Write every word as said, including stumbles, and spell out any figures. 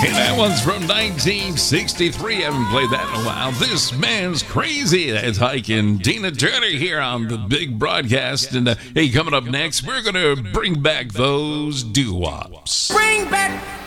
Hey, that one's from nineteen sixty-three. I haven't played that in a while. This man's crazy. That's Ike and Tina Turner here on the big broadcast. And uh, hey, coming up next, we're going to bring back those doo-wops. Bring back